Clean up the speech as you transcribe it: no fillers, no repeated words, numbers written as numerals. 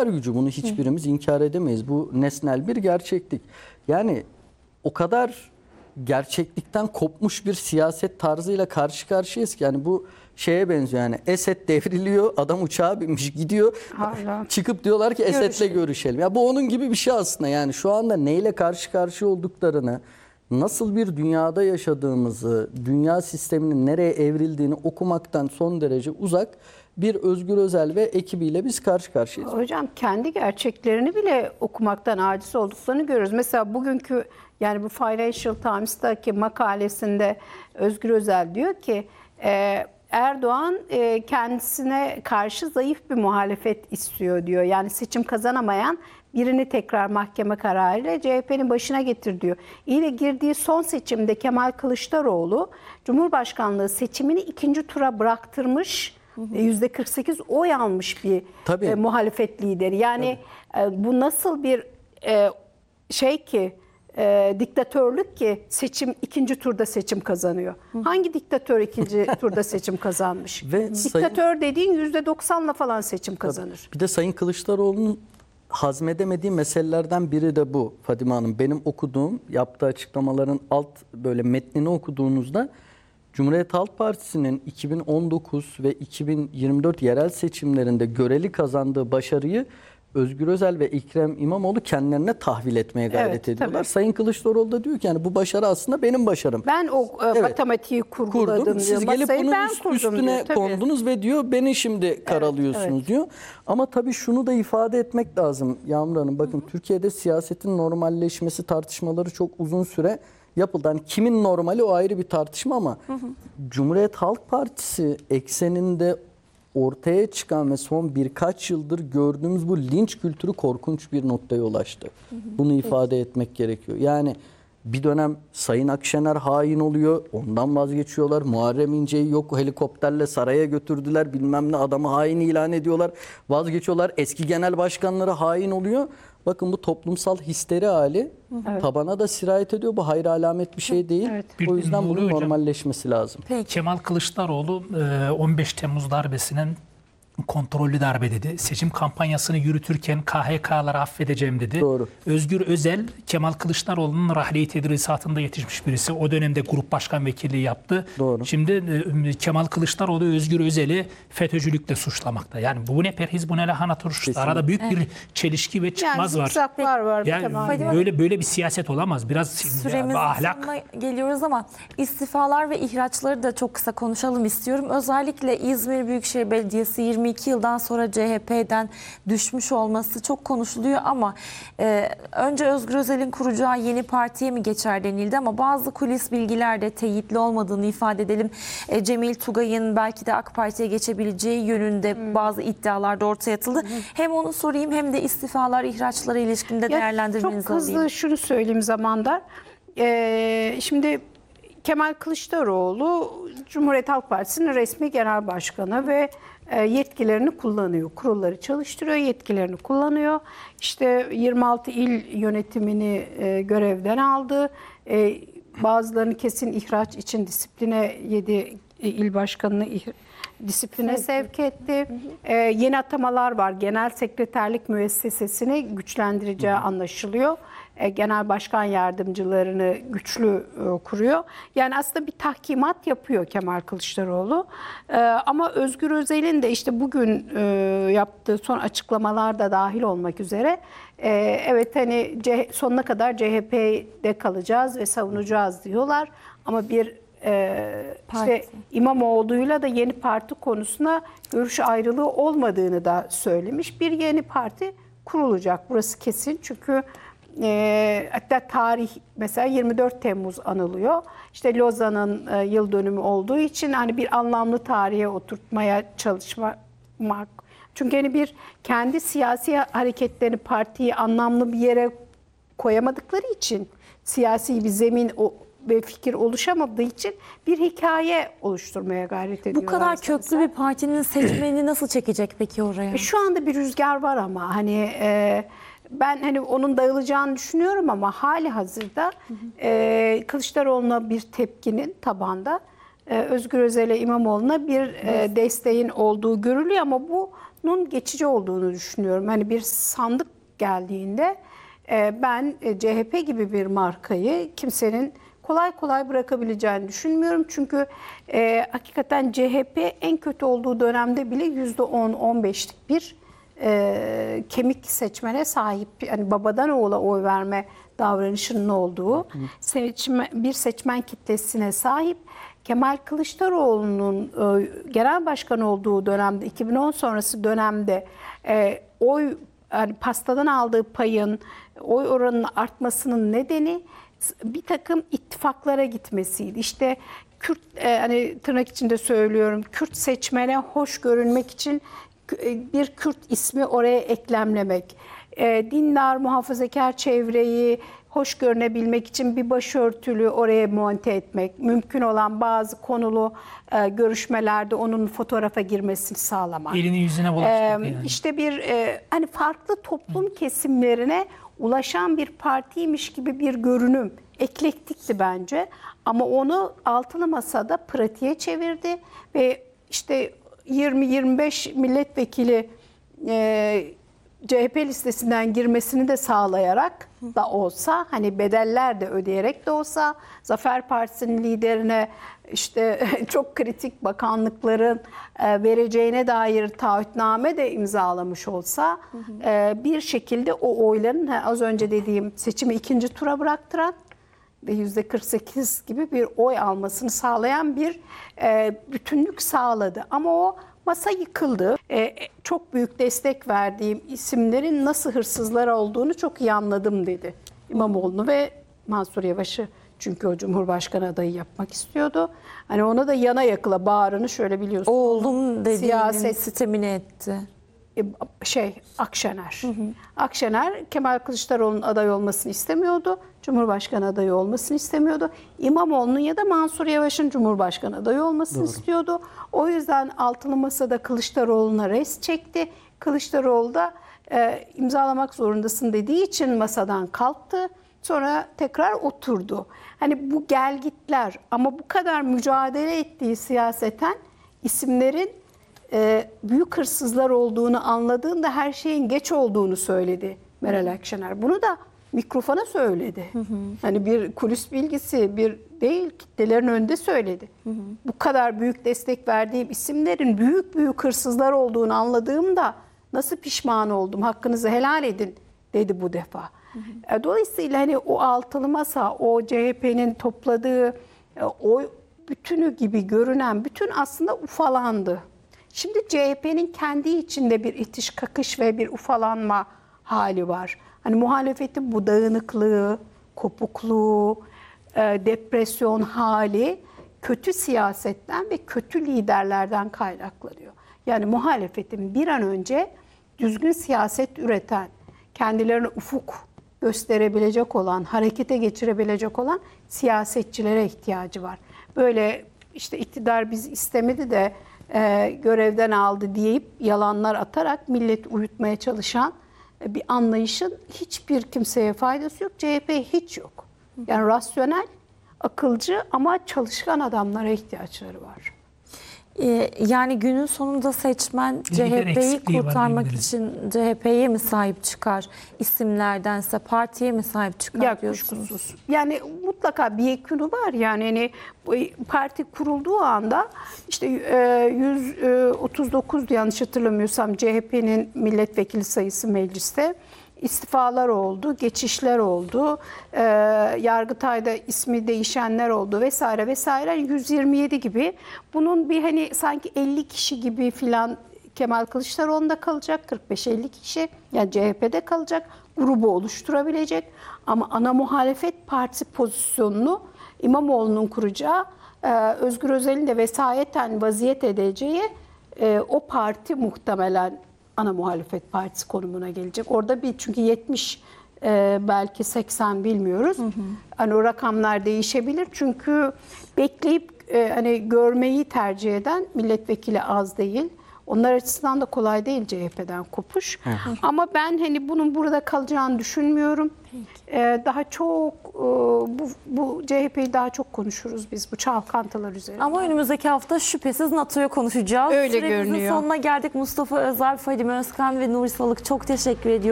iktidar gücü. Bunu hiçbirimiz inkar edemeyiz. Bu nesnel bir gerçeklik. Yani o kadar gerçeklikten kopmuş bir siyaset tarzıyla karşı karşıyayız ki. Yani bu şeye benziyor, yani Esed devriliyor, adam uçağa binmiş gidiyor. Hala. Çıkıp diyorlar ki Esed'le görüşelim. Ya bu onun gibi bir şey aslında. Yani şu anda neyle karşı karşıya olduklarını, nasıl bir dünyada yaşadığımızı, dünya sisteminin nereye evrildiğini okumaktan son derece uzak bir Özgür Özel ve ekibiyle biz karşı karşıyayız. Hocam kendi gerçeklerini bile okumaktan aciz olduklarını görüyoruz. Mesela bugünkü, yani bu Financial Times'taki makalesinde Özgür Özel diyor ki Erdoğan kendisine karşı zayıf bir muhalefet istiyor diyor. Yani seçim kazanamayan birini tekrar mahkeme kararıyla CHP'nin başına getir diyor. İyi de girdiği son seçimde Kemal Kılıçdaroğlu Cumhurbaşkanlığı seçimini ikinci tura bıraktırmış. %48 oy almış bir muhalefet lideri. Yani bu nasıl bir şey ki, diktatörlük ki ikinci turda seçim kazanıyor. Hangi diktatör ikinci turda seçim kazanmış? Ve diktatör dediğin %90'la falan seçim kazanır. Bir de Sayın Kılıçdaroğlu'nun hazmedemediği meselelerden biri de bu Fadime Hanım. Benim okuduğum, yaptığı açıklamaların alt böyle metnini okuduğunuzda Cumhuriyet Halk Partisi'nin 2019 ve 2024 yerel seçimlerinde göreli kazandığı başarıyı Özgür Özel ve Ekrem İmamoğlu kendilerine tahvil etmeye gayret ediyorlar. Tabii. Sayın Kılıçdaroğlu da diyor ki yani bu başarı aslında benim başarım. Ben o matematiği kurguladım. Siz gelip bunun üstüne kondunuz ve diyor beni şimdi karalıyorsunuz diyor. Ama tabii şunu da ifade etmek lazım Yağmur Hanım. Bakın Türkiye'de siyasetin normalleşmesi tartışmaları çok uzun süre yapıldı. Yani kimin normali o ayrı bir tartışma ama Cumhuriyet Halk Partisi ekseninde ortaya çıkan ve son birkaç yıldır gördüğümüz bu linç kültürü korkunç bir noktaya ulaştı. Bunu ifade etmek gerekiyor. Yani bir dönem Sayın Akşener hain oluyor, ondan vazgeçiyorlar. Muharrem İnce'yi yok helikopterle saraya götürdüler, bilmem ne adamı hain ilan ediyorlar, vazgeçiyorlar. Eski genel başkanları hain oluyor. Bakın bu toplumsal histeri hali tabana da sirayet ediyor. Bu hayır alamet bir şey değil. O yüzden bunun normalleşmesi lazım. Peki. Kemal Kılıçdaroğlu 15 Temmuz darbesinin kontrollü darbe dedi. Seçim kampanyasını yürütürken KHK'ları affedeceğim dedi. Doğru. Özgür Özel, Kemal Kılıçdaroğlu'nun rahleyi tedrisatında yetişmiş birisi. O dönemde grup başkan vekilliği yaptı. Doğru. Şimdi Kemal Kılıçdaroğlu Özgür Özel'i FETÖ'cülükle suçlamakta. Yani bu ne perhiz bu ne lahana turşusu. Arada büyük bir çelişki ve çıkmaz var. var. Yani böyle bir siyaset olamaz. Biraz ahlak. Geliyoruz ama istifalar ve ihraçları da çok kısa konuşalım istiyorum. Özellikle İzmir Büyükşehir Belediyesi 22 yıldan sonra CHP'den düşmüş olması çok konuşuluyor ama önce Özgür Özel'in kuracağı yeni partiye mi geçer denildi ama bazı kulis bilgiler de teyitli olmadığını ifade edelim. Cemil Tugay'ın belki de AK Parti'ye geçebileceği yönünde bazı iddialar da ortaya atıldı. Hem onu sorayım hem de istifalar, ihraçlara ilişkinde değerlendirmenizi alayım. Çok hızlı şunu söyleyeyim zamanda. Şimdi Kemal Kılıçdaroğlu Cumhuriyet Halk Partisi'nin resmi genel başkanı ve yetkilerini kullanıyor. Kurulları çalıştırıyor, yetkilerini kullanıyor. İşte 26 il yönetimini görevden aldı. Bazılarını kesin ihraç için disipline 7 il başkanını disipline sevk etti. Yeni atamalar var. Genel sekreterlik müessesesini güçlendireceği anlaşılıyor. Genel başkan yardımcılarını güçlü kuruyor. Yani aslında bir tahkimat yapıyor Kemal Kılıçdaroğlu. Ama Özgür Özel'in de işte bugün yaptığı son açıklamalar da dahil olmak üzere evet hani sonuna kadar CHP'de kalacağız ve savunacağız diyorlar. Ama bir işte İmamoğlu'yla da yeni parti konusunda görüş ayrılığı olmadığını da söylemiş. Bir yeni parti kurulacak. Burası kesin çünkü hatta tarih mesela 24 Temmuz anılıyor. İşte Lozan'ın yıl dönümü olduğu için hani bir anlamlı tarihe oturtmaya çalışmak. Çünkü hani bir kendi siyasi hareketlerini, partiyi anlamlı bir yere koyamadıkları için, siyasi bir zemin ve fikir oluşamadığı için bir hikaye oluşturmaya gayret ediyorlar. Bu kadar köklü bir partinin seçmenini nasıl çekecek peki oraya? Şu anda bir rüzgar var ama hani ben hani onun dağılacağını düşünüyorum ama hali hazırda Kılıçdaroğlu'na bir tepkinin tabanda Özgür Özel'e, İmamoğlu'na bir desteğin olduğu görülüyor ama bu bunun geçici olduğunu düşünüyorum. Hani bir sandık geldiğinde ben CHP gibi bir markayı kimsenin kolay kolay bırakabileceğini düşünmüyorum. Çünkü hakikaten CHP en kötü olduğu dönemde bile %10-15'lik bir kemik seçmene sahip. Yani babadan oğula oy verme davranışının olduğu bir seçmen kitlesine sahip. Kemal Kılıçdaroğlu'nun genel başkan olduğu dönemde, 2010 sonrası dönemde oy, yani pastadan aldığı payın, oy oranının artmasının nedeni bir takım ittifaklara gitmesiydi. İşte Kürt, hani tırnak içinde söylüyorum, Kürt seçmene hoş görünmek için bir Kürt ismi oraya eklemlemek, dindar, muhafazakar çevreyi hoş görünebilmek için bir başörtülü oraya monte etmek, mümkün olan bazı konulu görüşmelerde onun fotoğrafa girmesini sağlamak. Elini yüzüne bulaştırdı yani. İşte bir hani farklı toplum kesimlerine ulaşan bir partiymiş gibi bir görünüm. Eklektikti bence ama onu altılı masada pratiğe çevirdi ve işte 20-25 milletvekili CHP listesinden girmesini de sağlayarak da olsa, hani bedeller de ödeyerek de olsa, Zafer Partisi'nin liderine işte çok kritik bakanlıkların vereceğine dair taahhütname de imzalamış olsa bir şekilde o oyların az önce dediğim seçimi ikinci tura bıraktıran ve %48 gibi bir oy almasını sağlayan bir bütünlük sağladı. Ama o masa yıkıldı. Çok büyük destek verdiğim isimlerin nasıl hırsızlar olduğunu çok iyi anladım dedi İmamoğlu'nu ve Mansur Yavaş'ı. Çünkü o Cumhurbaşkanı adayı yapmak istiyordu. Hani ona da yana yakıla bağrını şöyle biliyorsun. Oğlum dediğinin sistemini etti. Akşener. Akşener Kemal Kılıçdaroğlu'nun aday olmasını istemiyordu. Cumhurbaşkanı adayı olmasını istemiyordu. İmamoğlu'nun ya da Mansur Yavaş'ın Cumhurbaşkanı adayı olmasını istiyordu. O yüzden altılı masada Kılıçdaroğlu'na res çekti. Kılıçdaroğlu da imzalamak zorundasın dediği için masadan kalktı. Sonra tekrar oturdu. Hani bu gelgitler ama bu kadar mücadele ettiği siyaseten isimlerin büyük hırsızlar olduğunu anladığında her şeyin geç olduğunu söyledi Meral Akşener. Bunu da mikrofona söyledi. Hani bir kulis bilgisi bir değil, kitlelerin önünde söyledi. Bu kadar büyük destek verdiğim isimlerin büyük büyük hırsızlar olduğunu anladığımda nasıl pişman oldum, hakkınızı helal edin dedi bu defa. Dolayısıyla hani o altılı masa, o CHP'nin topladığı oy bütünü gibi görünen bütün aslında ufalandı. Şimdi CHP'nin kendi içinde bir itiş kakış ve bir ufalanma hali var. Hani muhalefetin bu dağınıklığı, kopukluğu, depresyon hali kötü siyasetten ve kötü liderlerden kaynaklanıyor. Yani muhalefetin bir an önce düzgün siyaset üreten, kendilerine ufuk gösterebilecek olan, harekete geçirebilecek olan siyasetçilere ihtiyacı var. Böyle işte iktidar bizi istemedi de görevden aldı deyip yalanlar atarak milleti uyutmaya çalışan bir anlayışın hiçbir kimseye faydası yok. CHP hiç yok. Yani rasyonel, akılcı ama çalışkan adamlara ihtiyaçları var. Yani günün sonunda seçmen CHP'yi kurtarmak için CHP'ye mi sahip çıkar isimlerdense partiye mi sahip çıkar diyorsunuz? Kuşkusuz. Yani mutlaka bir yekünü var. Yani hani parti kurulduğu anda işte 139 yanlış hatırlamıyorsam CHP'nin milletvekili sayısı mecliste. İstifalar oldu, geçişler oldu, Yargıtay'da ismi değişenler oldu vesaire vesaire 127 gibi. Bunun bir hani sanki 50 kişi gibi filan Kemal Kılıçdaroğlu'nda kalacak, 45-50 kişi yani CHP'de kalacak, grubu oluşturabilecek. Ama ana muhalefet partisi pozisyonunu İmamoğlu'nun kuracağı, Özgür Özel'in de vesayeten vaziyet edeceği o parti muhtemelen ana muhalefet partisi konumuna gelecek. Orada bir çünkü 70 belki 80 bilmiyoruz. Hani o rakamlar değişebilir. Çünkü bekleyip hani görmeyi tercih eden milletvekili az değil. Onlar açısından da kolay değil CHP'den kopuş. Ama ben hani bunun burada kalacağını düşünmüyorum. Daha çok bu CHP'yi daha çok konuşuruz biz bu çalkantılar üzerine. Ama önümüzdeki hafta şüphesiz NATO'yu konuşacağız. Öyle Süremizin görünüyor. sonuna geldik. Mustafa Özel, Fadime Özkan ve Nuri Salık çok teşekkür ediyorum.